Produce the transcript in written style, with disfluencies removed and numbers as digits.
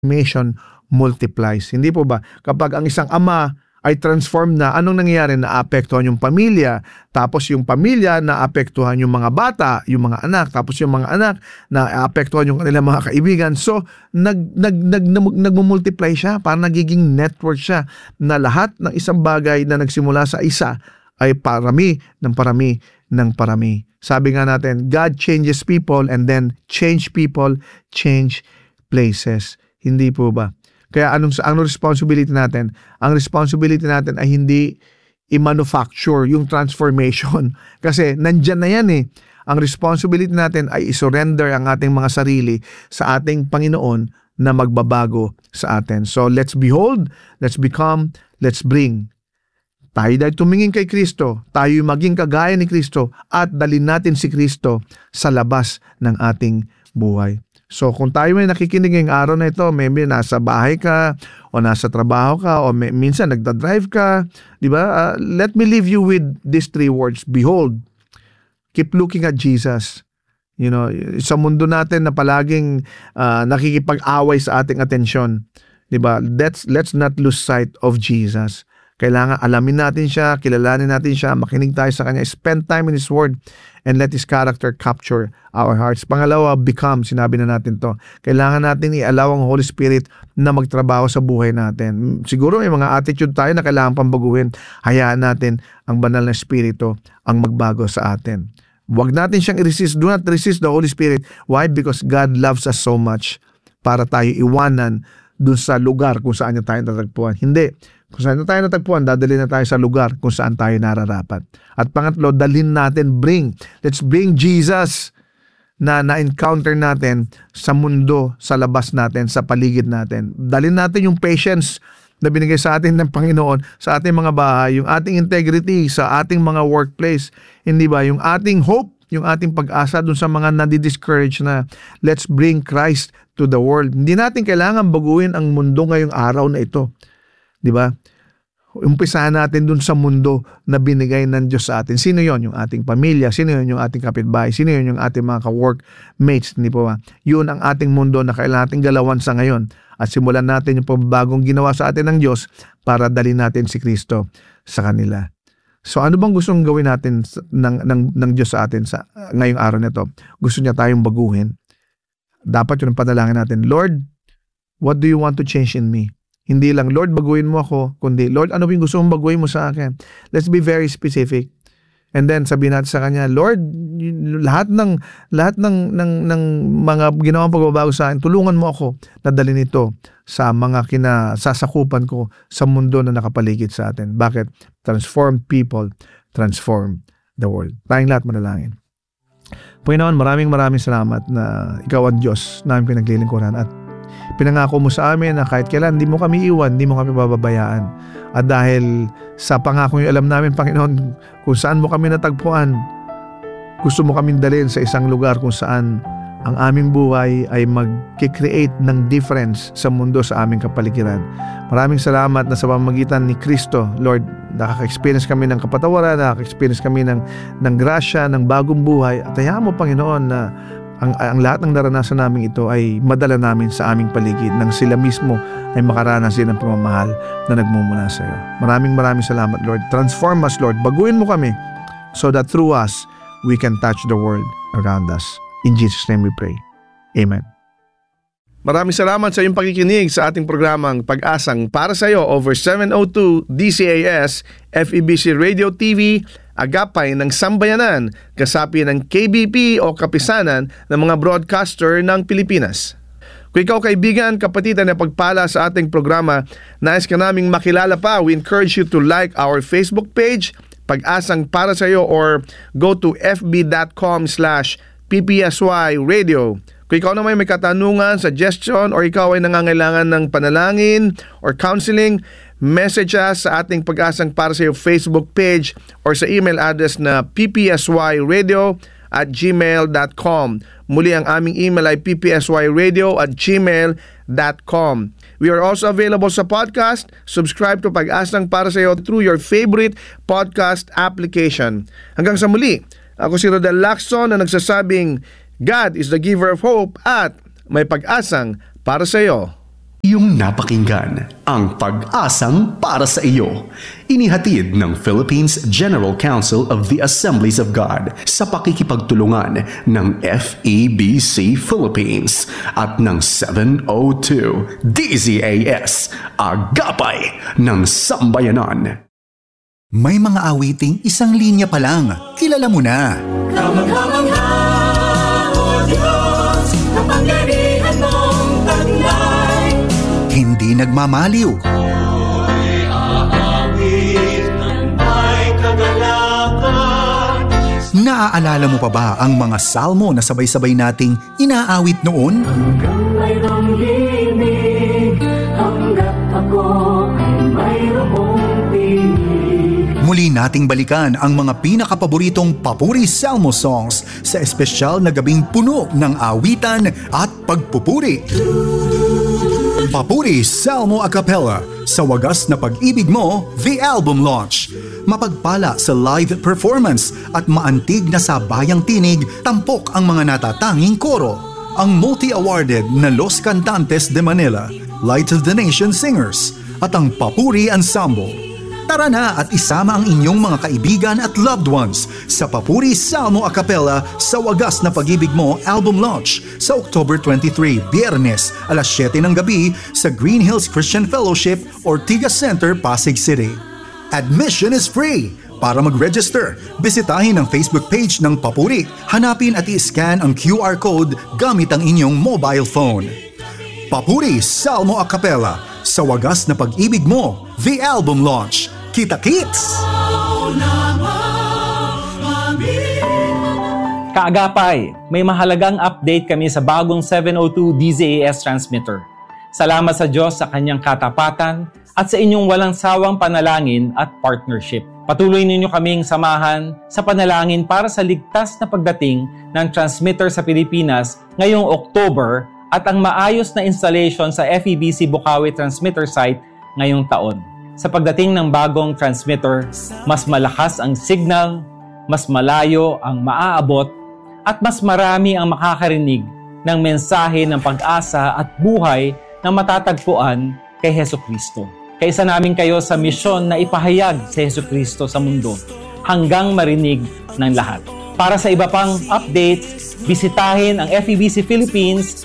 transformation multiplies. Hindi po ba? Kapag ang isang ama ay transform na, anong nangyayari? Naapektuhan yung pamilya, tapos yung pamilya naapektuhan yung mga bata, yung mga anak, tapos yung mga anak naapektuhan yung kanilang mga kaibigan. So, nagmumultiply siya, parang nagiging network siya na lahat ng isang bagay na nagsimula sa isa ay parami ng parami ng parami. Sabi nga natin, God changes people and then change people, change places. Hindi po ba? Kaya anong responsibility natin? Ang responsibility natin ay hindi i-manufacture yung transformation. Kasi nandyan na yan eh. Ang responsibility natin ay i-surrender ang ating mga sarili sa ating Panginoon na magbabago sa atin. So let's behold, let's become, let's bring. Tayo dahil tumingin kay Kristo, tayo maging kagaya ni Kristo at dalhin natin si Kristo sa labas ng ating buhay. So kung tayo may nakikinig ngayong araw na ito, maybe nasa bahay ka o nasa trabaho ka o minsan nagda-drive ka, di ba? Let me leave you with these 3 words. Behold, keep looking at Jesus. You know, sa mundo natin na palaging nakikipag-away sa ating atensyon, di ba? Let's not lose sight of Jesus. Kailangan alamin natin siya, kilalanin natin siya, makinig tayo sa kanya, spend time in His Word, and let His character capture our hearts. Pangalawa, become, sinabi na natin to. Kailangan natin i-allow ang Holy Spirit na magtrabaho sa buhay natin. Siguro may mga attitude tayo na kailangan pang baguhin. Hayaan natin ang banal na Espiritu ang magbago sa atin. Huwag natin siyang i-resist. Do not resist the Holy Spirit. Why? Because God loves us so much para tayo iwanan dun sa lugar kung saan niya tayo natagpuan. Hindi. Kung saan na tayo natagpuan, dadalhin na tayo sa lugar kung saan tayo nararapat. At pangatlo, dalhin natin, let's bring Jesus na na-encounter natin sa mundo, sa labas natin, sa paligid natin. Dalhin natin yung patience na binigay sa atin ng Panginoon sa ating mga bahay, yung ating integrity sa ating mga workplace, hindi ba? Yung ating hope, yung ating pag-asa dun sa mga nadi-discourage na let's bring Christ to the world. Hindi natin kailangan baguhin ang mundo ngayong araw na ito. Di ba? Umpisahan natin dun sa mundo na binigay ng Diyos sa atin. Sino yon? Yung ating pamilya, sino yon? Yung ating kapitbahay, sino yon? Yung ating mga ka-workmates, hindi po ba? Yun ang ating mundo na kailangan natin galawan sa ngayon at simulan natin yung pagbagong ginawa sa atin ng Diyos para dalhin natin si Kristo sa kanila. So ano bang gustong gawin natin ng Diyos sa atin sa ngayong araw na ito? Gusto niya tayong baguhin. Dapat yun ang panalangin natin. Lord, what do you want to change in me? Hindi lang, Lord, baguhin mo ako, kundi, Lord, ano yung gusto mong baguhin mo sa akin? Let's be very specific. And then, sabihin natin sa Kanya, Lord, lahat ng mga ginawang pagbabago sa akin, tulungan mo ako na dalhin ito sa mga sasakupan ko sa mundo na nakapaligid sa atin. Bakit? Transform people, transform the world. Tayong lahat manalangin. Panginoon, maraming salamat na Ikaw ang Diyos namin pinaglilingkuran at pinangako mo sa amin na kahit kailan hindi mo kami iwan, hindi mo kami bababayaan. At dahil sa pangako yung alam namin, Panginoon, kung saan mo kami natagpuan, gusto mo kaming dalhin sa isang lugar kung saan ang aming buhay ay mag-create ng difference sa mundo, sa aming kapaligiran. Maraming salamat na sa pamamagitan ni Kristo, Lord, nakaka-experience kami ng kapatawaran, nakaka-experience kami ng grasya, ng bagong buhay. At hayaan mo, Panginoon, na ang lahat ng naranasan namin ito ay madala namin sa aming paligid nang sila mismo ay makaranas din ng pamamahal na nagmumula sa iyo. Maraming salamat, Lord. Transform us, Lord. Baguhin mo kami so that through us, we can touch the world around us. In Jesus' name we pray. Amen. Maraming salamat sa iyong pakikinig sa ating programang Pag-asang para sa iyo over 702 DCAS, FEBC Radio TV, Agapay ng Sambayanan, kasapi ng KBP o Kapisanan ng mga broadcaster ng Pilipinas. Kung ikaw kaibigan, kapatid na pagpala sa ating programa, nais ka naming makilala pa, we encourage you to like our Facebook page, Pag-asang para sa iyo, or go to fb.com/ppsy radio. Kung ikaw naman may katanungan, suggestion, or ikaw ay nangangailangan ng panalangin or counseling, message us sa ating Pag-asang para sa iyo Facebook page or sa email address na ppsyradio@gmail.com. Muli ang aming email ay ppsyradio@gmail.com. We are also available sa podcast. Subscribe to Pag-asang para sa iyo through your favorite podcast application. Hanggang sa muli, ako si Rodel Lacson na nagsasabing God is the giver of hope at may pag-asang para sa iyo. Iyong napakinggan ang Pag-asang para sa iyo. Inihatid ng Philippines General Council of the Assemblies of God sa pakikipagtulungan ng FEBC Philippines at ng 702 DZAS, Agapay ng Sambayanan. May mga awiting isang linya pa lang. Kilala mo na. Kamangha-mangha, O Diyos, kapangyarihan mong taglay. Hindi nagmamaliw. Ako'y aawit ng may kagalakan. Naaalala mo pa ba ang mga salmo na sabay-sabay nating inaawit noon? Hanggang mayroong himig, hanggat ako ay mayroong tinig. Muli nating balikan ang mga pinakapaboritong Papuri Salmo songs sa espesyal na gabing puno ng awitan at pagpupuri. Papuri Salmo a Cappella sa Wagas na Pag-ibig Mo, the album launch. Mapagpala sa live performance at maantig na sabayang tinig, tampok ang mga natatanging koro. Ang multi-awarded na Los Cantantes de Manila, Light of the Nation Singers at ang Papuri Ensemble. Tara na at isama ang inyong mga kaibigan at loved ones sa Papuri Salmo a Cappella sa Wagas na Pag-ibig Mo album launch sa October 23, Biyernes, alas 7 ng gabi sa Green Hills Christian Fellowship, Ortigas Center, Pasig City. Admission is free. Para mag-register, bisitahin ang Facebook page ng Papuri. Hanapin at i-scan ang QR code gamit ang inyong mobile phone. Papuri Salmo a Cappella sa Wagas na Pag-ibig Mo, the album launch. Kita-kits! Kaagapay, may mahalagang update kami sa bagong 702 DZAS transmitter. Salamat sa Diyos sa kanyang katapatan at sa inyong walang sawang panalangin at partnership. Patuloy ninyo kaming samahan sa panalangin para sa ligtas na pagdating ng transmitter sa Pilipinas ngayong October at ang maayos na installation sa FEBC Bukawi transmitter site ngayong taon. Sa pagdating ng bagong transmitter, mas malakas ang signal, mas malayo ang maaabot, at mas marami ang makakarinig ng mensahe ng pag-asa at buhay na matatagpuan kay Hesukristo. Kaisa namin kayo sa misyon na ipahayag si Hesukristo sa mundo hanggang marinig ng lahat. Para sa iba pang updates, bisitahin ang FEBC Philippines